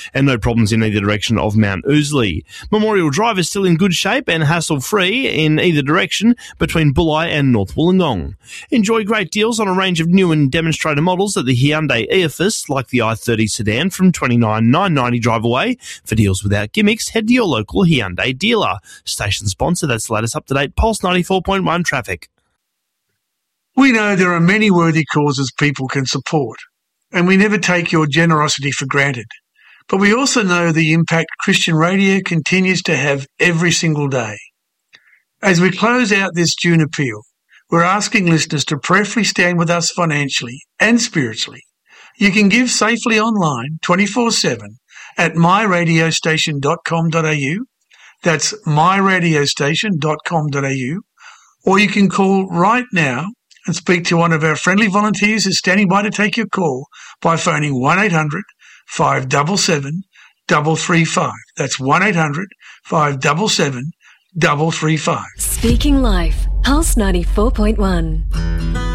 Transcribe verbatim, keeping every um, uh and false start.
and no problems in either direction of Mount Ousley. Memorial Drive is still in good shape and hassle-free in either direction between Bulli and North Wollongong. Enjoy great deals on a range of new and demonstrator models at the Hyundai Eophas, like the i thirty sedan from twenty-nine thousand nine hundred ninety dollars drive away. For deals without gimmicks, head to your local Hyundai dealer. Station sponsor, that's the latest up-to-date Pulse ninety-four point one traffic. We know there are many worthy causes people can support, and we never take your generosity for granted. But we also know the impact Christian radio continues to have every single day. As we close out this June appeal, we're asking listeners to prayerfully stand with us financially and spiritually. You can give safely online twenty-four seven at my radio station dot com dot a u. That's my radio station dot com dot a u. Or you can call right now and speak to one of our friendly volunteers who's standing by to take your call by phoning one eight hundred five seven seven three three five. That's one eight hundred five seven seven three three five. Speaking Life, Pulse ninety-four point one.